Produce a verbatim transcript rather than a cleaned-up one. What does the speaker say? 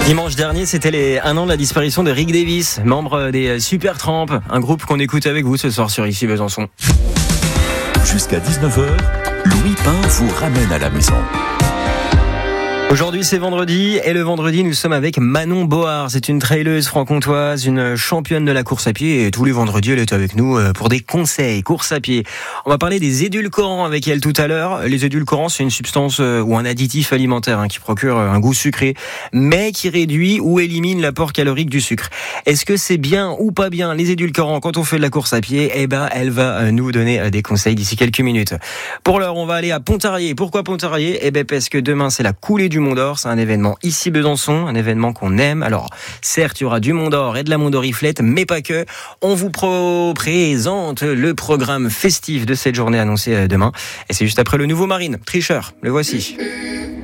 Dimanche dernier, c'était les un an de la disparition de Rick Davies, membre des Supertramp, un groupe qu'on écoute avec vous ce soir sur Ici Besançon. Jusqu'à dix-neuf heures, Louis Pain vous ramène à la maison. Aujourd'hui c'est vendredi et le vendredi nous sommes avec Manon Board. C'est une traileuse franc-comtoise, une championne de la course à pied et tous les vendredis elle est avec nous pour des conseils course à pied. On va parler des édulcorants avec elle tout à l'heure. Les édulcorants c'est une substance ou un additif alimentaire hein, qui procure un goût sucré mais qui réduit ou élimine l'apport calorique du sucre. Est-ce que c'est bien ou pas bien les édulcorants quand on fait de la course à pied? Eh ben elle va nous donner des conseils d'ici quelques minutes. Pour l'heure on va aller à Pontarlier. Pourquoi Pontarlier? Eh ben parce que demain c'est la coulée du Mont d'Or, c'est un événement ici Besançon, un événement qu'on aime. Alors, certes, il y aura du Mont d'Or et de la Mont d'Oriflette, mais pas que. On vous pro- présente le programme festif de cette journée annoncé demain. Et c'est juste après le nouveau Marine, Tricheur. Le voici.